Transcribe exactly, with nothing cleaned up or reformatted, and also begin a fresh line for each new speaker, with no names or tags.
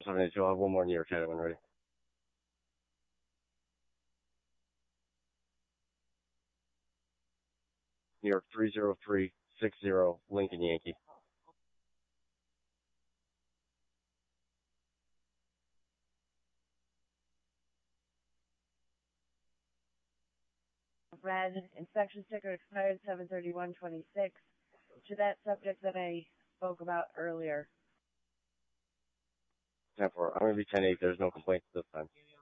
seven eight two. I'll have one more New York Chat when ready. New York three zero three six zero, Lincoln Yankee.
Red, inspection sticker expired seven thirty-one twenty-six. To that subject that I spoke about earlier.
ten four. I'm going to be ten eight. There's no complaints this time.